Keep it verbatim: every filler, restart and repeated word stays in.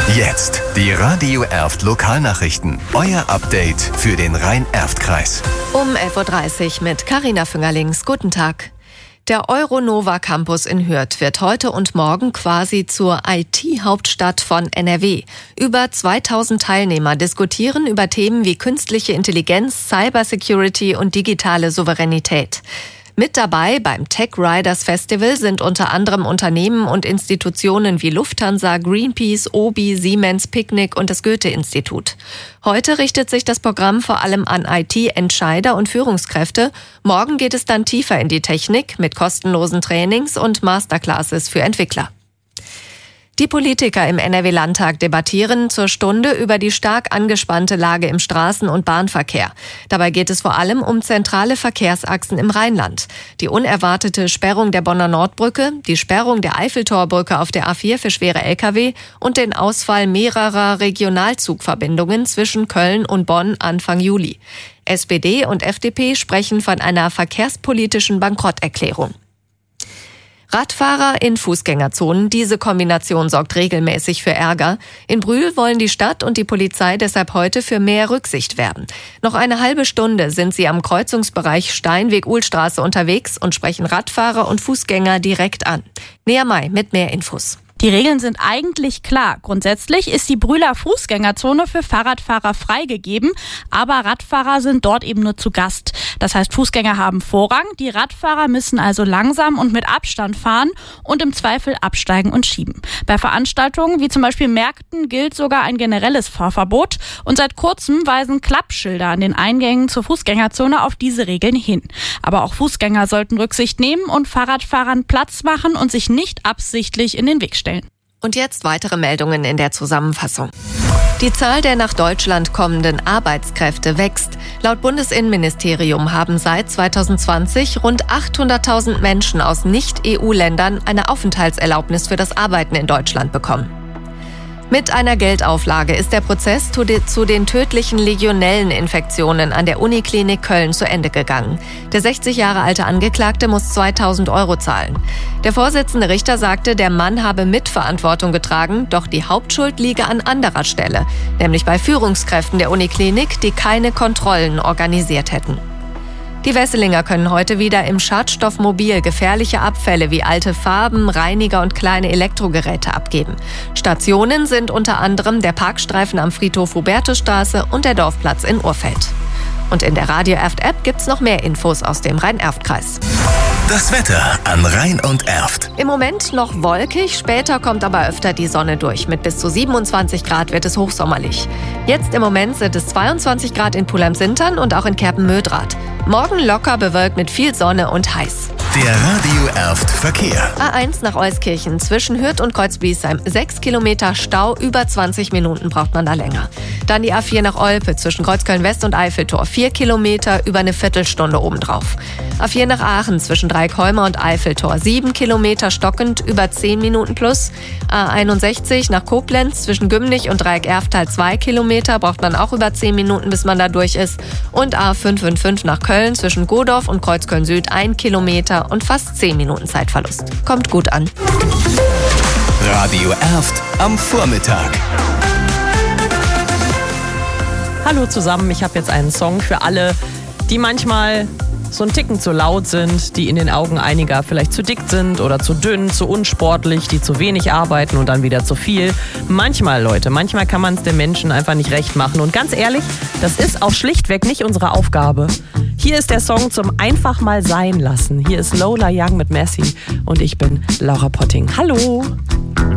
Jetzt die Radio Erft Lokalnachrichten. Euer Update für den Rhein-Erft-Kreis. Um elf Uhr dreißig mit Carina Füngerlings. Guten Tag. Der Euronova Campus in Hürth wird heute und morgen quasi zur I T-Hauptstadt von N R W. Über zweitausend Teilnehmer diskutieren über Themen wie künstliche Intelligenz, Cybersecurity und digitale Souveränität. Mit dabei beim Tech Riders Festival sind unter anderem Unternehmen und Institutionen wie Lufthansa, Greenpeace, Obi, Siemens, Picnic und das Goethe-Institut. Heute richtet sich das Programm vor allem an I T-Entscheider und Führungskräfte. Morgen geht es dann tiefer in die Technik mit kostenlosen Trainings und Masterclasses für Entwickler. Die Politiker im N R W-Landtag debattieren zur Stunde über die stark angespannte Lage im Straßen- und Bahnverkehr. Dabei geht es vor allem um zentrale Verkehrsachsen im Rheinland. Die unerwartete Sperrung der Bonner Nordbrücke, die Sperrung der Eiffeltorbrücke auf der A vier für schwere L K W und den Ausfall mehrerer Regionalzugverbindungen zwischen Köln und Bonn Anfang Juli. S P D und F D P sprechen von einer verkehrspolitischen Bankrotterklärung. Radfahrer in Fußgängerzonen, diese Kombination sorgt regelmäßig für Ärger. In Brühl wollen die Stadt und die Polizei deshalb heute für mehr Rücksicht werben. Noch eine halbe Stunde sind sie am Kreuzungsbereich Steinweg-Uhlstraße unterwegs und sprechen Radfahrer und Fußgänger direkt an. Nea May mit mehr Infos. Die Regeln sind eigentlich klar. Grundsätzlich ist die Brühler Fußgängerzone für Fahrradfahrer freigegeben, aber Radfahrer sind dort eben nur zu Gast. Das heißt, Fußgänger haben Vorrang, die Radfahrer müssen also langsam und mit Abstand fahren und im Zweifel absteigen und schieben. Bei Veranstaltungen wie zum Beispiel Märkten gilt sogar ein generelles Fahrverbot und seit kurzem weisen Klappschilder an den Eingängen zur Fußgängerzone auf diese Regeln hin. Aber auch Fußgänger sollten Rücksicht nehmen und Fahrradfahrern Platz machen und sich nicht absichtlich in den Weg stellen. Und jetzt weitere Meldungen in der Zusammenfassung. Die Zahl der nach Deutschland kommenden Arbeitskräfte wächst. Laut Bundesinnenministerium haben seit zwanzig zwanzig rund achthunderttausend Menschen aus Nicht-E U-Ländern eine Aufenthaltserlaubnis für das Arbeiten in Deutschland bekommen. Mit einer Geldauflage ist der Prozess zu den tödlichen Legionelleninfektionen an der Uniklinik Köln zu Ende gegangen. Der sechzig Jahre alte Angeklagte muss zweitausend Euro zahlen. Der Vorsitzende Richter sagte, der Mann habe Mitverantwortung getragen, doch die Hauptschuld liege an anderer Stelle, nämlich bei Führungskräften der Uniklinik, die keine Kontrollen organisiert hätten. Die Wesselinger können heute wieder im Schadstoffmobil gefährliche Abfälle wie alte Farben, Reiniger und kleine Elektrogeräte abgeben. Stationen sind unter anderem der Parkstreifen am Friedhof Hubertusstraße und der Dorfplatz in Urfeld. Und in der Radio Erft App gibt's noch mehr Infos aus dem Rhein-Erft-Kreis. Das Wetter an Rhein und Erft. Im Moment noch wolkig, später kommt aber öfter die Sonne durch. Mit bis zu siebenundzwanzig Grad wird es hochsommerlich. Jetzt im Moment sind es zweiundzwanzig Grad in Pulheim-Sintern und auch in Kerpen-Mödrath. Morgen locker bewölkt mit viel Sonne und heiß. Der Radio Erft Verkehr. A eins nach Euskirchen zwischen Hürth und Kreuzbliesheim. sechs Kilometer Stau, über zwanzig Minuten braucht man da länger. Dann die A vier nach Olpe zwischen Kreuzköln-West und Eiffeltor. vier Kilometer, über eine Viertelstunde obendrauf. A vier nach Aachen zwischen Dreieckholme und Eiffeltor. sieben Kilometer stockend, über zehn Minuten plus. A einundsechzig nach Koblenz zwischen Gümnich und Dreieck-Erftal. zwei Kilometer, braucht man auch über zehn Minuten, bis man da durch ist. Und A fünfundfünfzig nach Köln zwischen Godorf und Kreuzköln-Süd. ein Kilometer und fast zehn Minuten Zeitverlust. Kommt gut an. Radio Erft am Vormittag. Hallo zusammen, ich habe jetzt einen Song für alle, die manchmal so einen Ticken zu laut sind, die in den Augen einiger vielleicht zu dick sind oder zu dünn, zu unsportlich, die zu wenig arbeiten und dann wieder zu viel. Manchmal, Leute, manchmal kann man es den Menschen einfach nicht recht machen. Und ganz ehrlich, das ist auch schlichtweg nicht unsere Aufgabe. Hier ist der Song zum einfach mal sein lassen. Hier ist Lola Young mit Messi und ich bin Laura Potting. Hallo!